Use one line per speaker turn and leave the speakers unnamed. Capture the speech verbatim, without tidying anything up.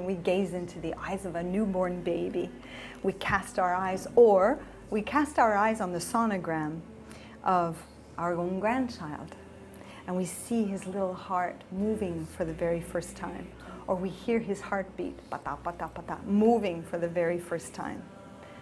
we gaze into the eyes of a newborn baby. We cast our eyes, or we cast our eyes on the sonogram of our own grandchild, and we see his little heart moving for the very first time, or we hear his heartbeat, pata, pata, pata, moving for the very first time.